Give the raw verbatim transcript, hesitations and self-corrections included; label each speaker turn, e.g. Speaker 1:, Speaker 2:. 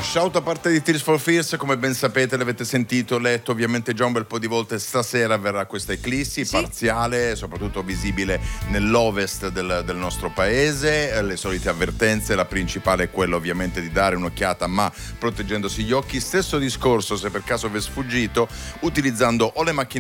Speaker 1: shout a parte di Tears for Fears, come ben sapete, l'avete sentito, letto ovviamente già un bel po' di volte. Stasera verrà questa eclissi sì. parziale, soprattutto visibile nell'ovest del, del nostro paese. Le solite avvertenze, la principale è quella ovviamente di dare un'occhiata ma proteggendosi gli occhi. Stesso discorso se per caso vi è sfuggito, utilizzando o le macchine